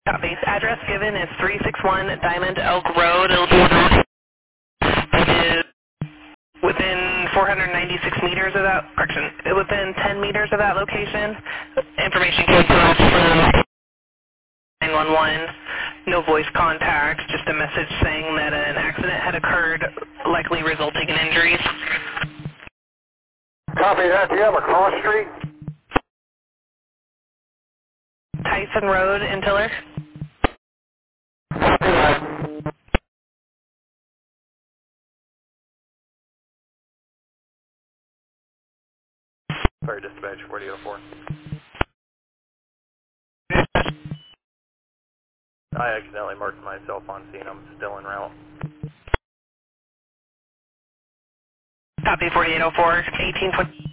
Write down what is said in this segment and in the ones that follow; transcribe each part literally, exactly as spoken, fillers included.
Copy. Address given is three six one Diamond Elk Road, Illinois. It is within four hundred ninety-six meters of that, correction, within ten meters of that location. Information came to us from nine one one. No voice contact, just a message saying that an accident had occurred, likely resulting in injuries. Copy that. Do you have a cross street? Tyson Road in Tiller. Copy that. Fire dispatch forty oh four. I accidentally marked myself on scene. I'm still en route. Copy forty-eight oh four, eighteen twenty.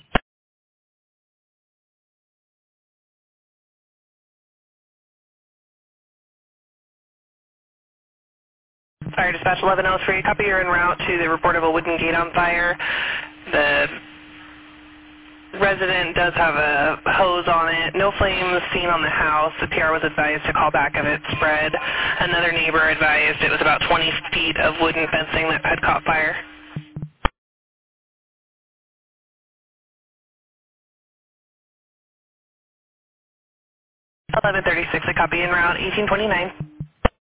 Fire dispatch eleven oh three, copy, you're en route to the report of a wooden gate on fire. The resident does have a hose on it. No flames seen on the house. The P R was advised to call back if it spread. Another neighbor advised it was about twenty feet of wooden fencing that had caught fire. eleven thirty-six, a copy en route, eighteen twenty-nine.